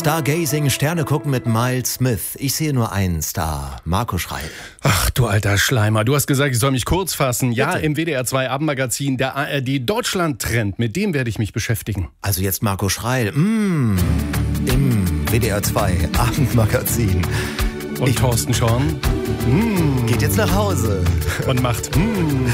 Stargazing, Sterne gucken mit Miles Smith. Ich sehe nur einen Star, Marco Schreil. Ach, du alter Schleimer, du hast gesagt, ich soll mich kurz fassen. Ja, Bitte. im WDR 2 Abendmagazin, der ARD Deutschland-Trend, mit dem werde ich mich beschäftigen. Also jetzt Marco Schreil, im WDR 2 Abendmagazin. Und Thorsten Schorn Geht jetzt nach Hause. und macht